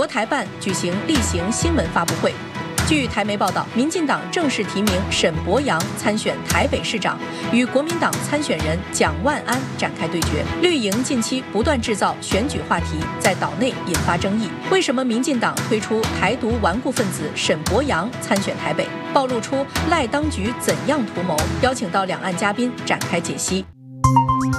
国台办举行例行新闻发布会。据台媒报道，民进党正式提名沈伯洋参选台北市长，与国民党参选人蒋万安展开对决。绿营近期不断制造选举话题，在岛内引发争议。为什么民进党推出台独顽固分子沈伯洋参选台北？暴露出赖当局怎样图谋？邀请到两岸嘉宾展开解析。